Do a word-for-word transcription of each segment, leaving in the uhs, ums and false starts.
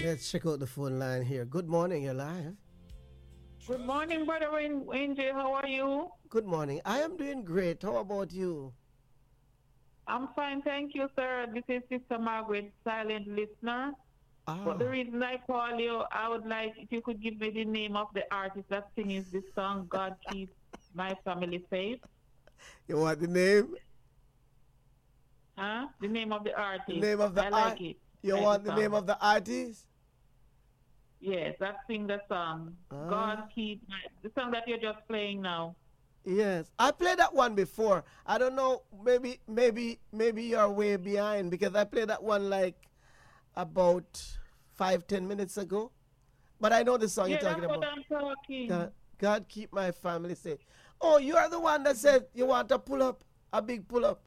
Let's check out the phone line here. Good morning, you're live. Good morning, Brother Win- Wingy. How are you? Good morning. I am doing great. How about you? I'm fine, thank you, sir. This is Sister Margaret, silent listener. But the Ah, reason I call you, I would like if you could give me the name of the artist that sings this song, God Keep My Family Safe. you want the name? Huh? The name of the The artist. name of the I art? like it. You I like the want the name song. of the artist? Yes, that sing the song. God Ah, Keep My... The song that you're just playing now. yes. I played that one before. I don't know. Maybe, maybe, maybe you're way behind because I played that one like about five, ten minutes ago. But I know the song you're Yeah, talking that's what about. I'm talking. God, God keep my family safe. Oh, you are the one that said you want to pull up a big pull up.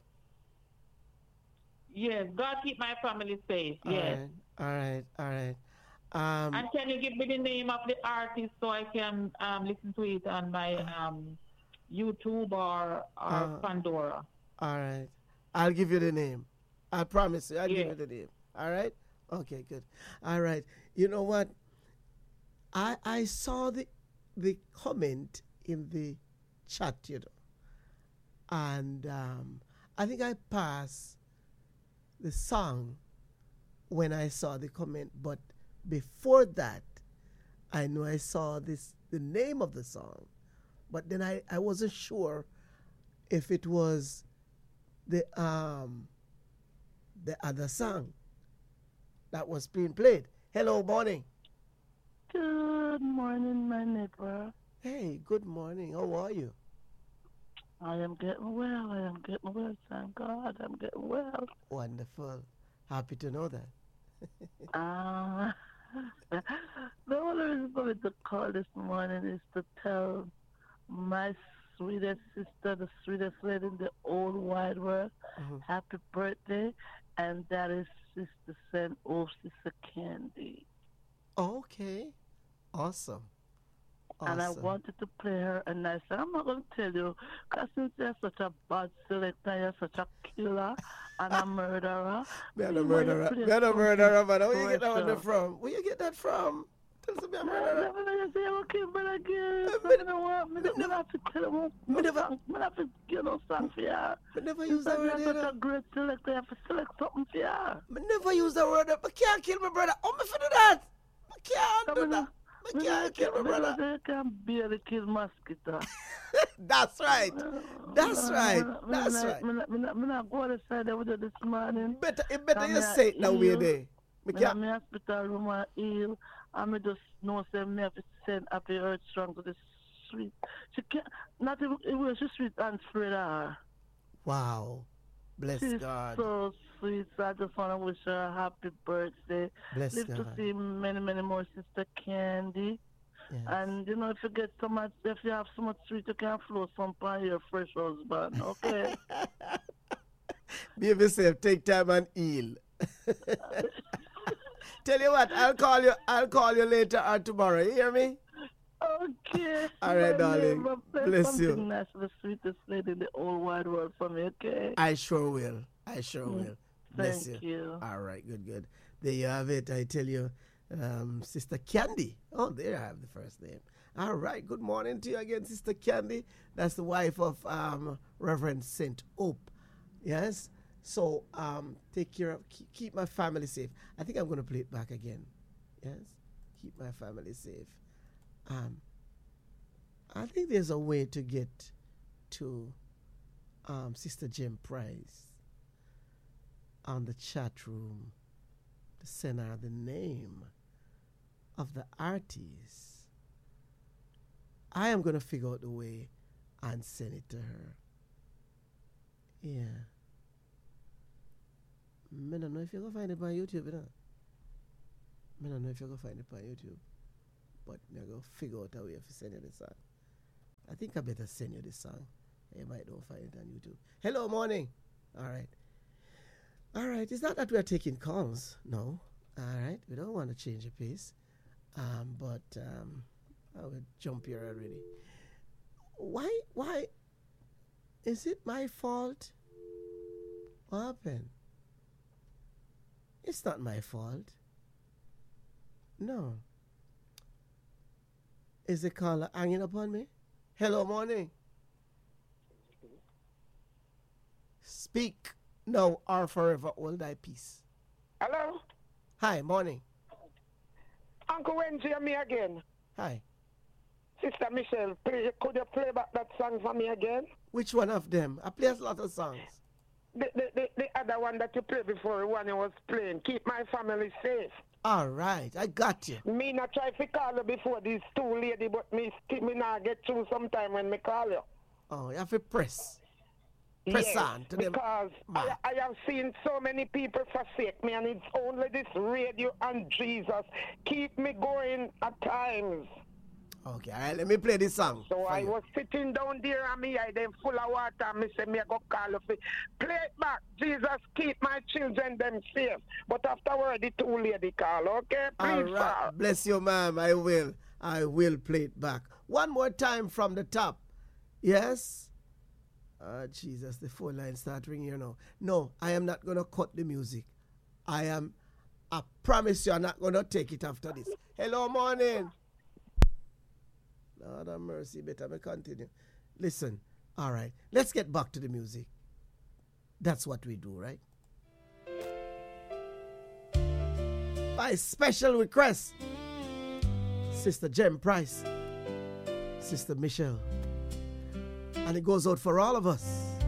Yes, God Keep My Family Safe. All Yes. right, all right, all right. Um, And can you give me the name of the artist so I can um, listen to it on my um, YouTube or or uh, Pandora? all right. I'll give you the name. I promise you, I'll give Yeah. you the name. All right. Okay, good. All right. You know what? I I saw the the comment in the chat, you know, and um, I think I passed the song when I saw the comment, but before that, I know I saw this the name of the song, but then I, I wasn't sure if it was the um the other song that was being played. Hello, morning. Good morning, my neighbor. Hey, good morning. How are you? I am getting well. I am getting well. Thank God, I'm getting well. Wonderful. Happy to know that. Uh, the only reason for me to call this morning is to tell my sweetest sister, the sweetest lady in the whole wide world, Mhm. happy birthday. And that is Sister Saint Oh, Sister Candy. Okay. Awesome. And I Awesome. wanted to play her a nice song. I'm not going to tell you, because since you're such a bad selector, you're such a killer and a murderer, Me and a me want you murderer. play Me and a something murderer, man. Where you get that one special. from? Where you get that from? Tell us me a No, murderer. never know you say, okay, but again, Uh, so Me, me no want, me, me no- me never, not have to tell you me no never, song, me not have to give no song for you. me never Since use that that word, you're you such know. a great selector, you have to select something for you. Me never use that word. I can't kill my brother. Oh, me for do that. I can't Come do on, that. now. I Me know you can't kill my can, me know brother. say you can barely kill mosquito. That's right. That's right. Uh, me That's not, right. me not, me not, me not go to the side with you this morning. Better, it better Come you here say it that way ill. there. Me Me not can't. me hospital room are ill. And me just know say me have to send Happy Earth Strong to the sweet. She can't, not even, it was just sweet and spread her. Wow. Bless She's God. so sweet. So I just want to wish her a happy birthday. Bless Live to God. see many, many more Sister Candy. Yes. And you know, if you get so much, if you have so much sweet, you can flow some on your fresh husband. Okay. Behave yourself. Take time and heal. Tell you what, I'll call you. I'll call you later or tomorrow. You hear me? Okay, All right, my darling. neighbor, play Bless you. something nice for the sweetest lady in the whole wide world for me, okay? I sure will. I sure Mm, will. Bless thank you. you. All right, good, good. There you have it. I tell you, um, Sister Candy. Oh, there I have the first name. All right. Good morning to you again, Sister Candy. That's the wife of um, Reverend Saint Hope. Yes. So um, take care of, keep, keep my family safe. I think I'm going to play it back again. Yes. Keep my family safe. Um, I think there's a way to get to um, Sister Jim Price on the chat room to send her the name of the artist. I am going to figure out the way and send it to her. Yeah. I don't know if you're going to find it on YouTube, you know. I don't know if you're going to find it on YouTube. But I'm going to figure out a way to send you the song. I think I better send you this song. You might not find it on YouTube. Hello, morning. All right. All right. It's not that we are taking calls. No. All right. We don't want to change the pace. Um, but um, I will jump here already. Why? Why? Is it my fault? What happened? It's not my fault. No. Is the caller hanging up on me? Hello, morning. Speak now or forever hold thy peace. Hello? Hi, morning. Uncle Wendy and me again. Hi. Sister Michelle, play, could you play back that song for me again? Which one of them? I play a lot of songs. The, the, the, the other one that you played before, the one you was playing. Keep my family safe. All right, I got you. Me not try to call you before these two lady, but me still me not get through sometime when me call you. Oh, you have to press. Press yes, on to them. because I, I have seen so many people forsake me, and it's only this radio and Jesus keep me going at times. Okay, all right, let me play this song. So I you. was sitting down there and me I then full of water and me say me I go call you. Play it back. Jesus keep my children them safe. But afterward the two lady call, okay? Please, All right, sir. bless you, ma'am. I will. I will play it back. One more time from the top. Yes? Ah, Jesus, the phone line start ringing here now. No, I am not going to cut the music. I am, I promise you I'm not going to take it after this. Hello, morning. Lord have mercy, better me continue. Listen, all right, let's get back to the music. That's what we do, right? By special request, Sister Jem Price, Sister Michelle. And it goes out for all of us.